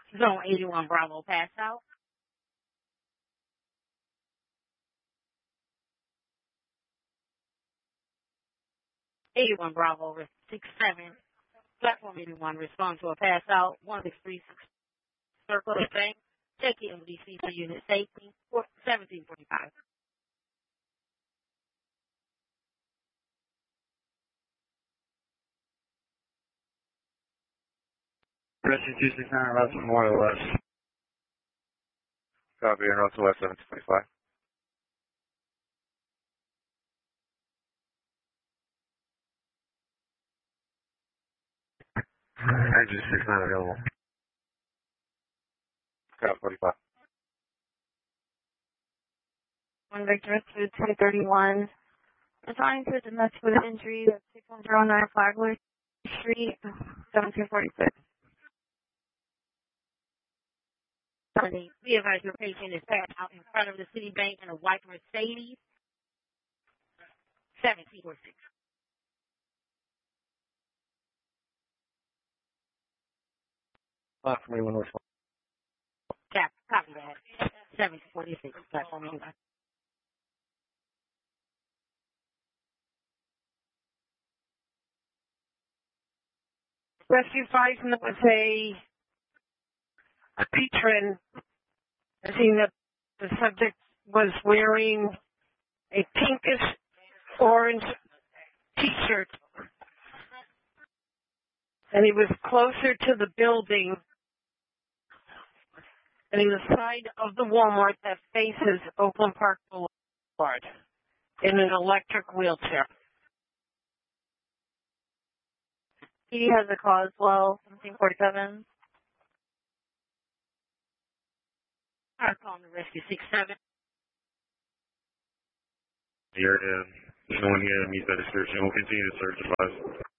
Zone 81 Bravo passed out. 81 Bravo 67. Platform 81 respond to a pass out. 1636 Circle of Bank. Check your MDC for unit safety. 1745. Rescue 269, Route to Memorial West. Copy, and Route to West 725. Engine 69 available. Copy, 45. One Victor Rescue 231. Assigned to domestic with injury at 6109 Flagler Street, 1746. Be advised your patient is passed out in front of the Citibank in a white Mercedes. 1746. Platform 81 North. Copy that. 1746. Platform 81. Rescue 5 was a patron. I seen that the subject was wearing a pinkish orange t-shirt. And he was closer to the building. And he was side of the Walmart that faces Oakland Park Boulevard in an electric wheelchair. He has a call as well, 1747. I'm calling the Rescue 67. You're in. There's no one here that meets that description. We'll continue to search advice.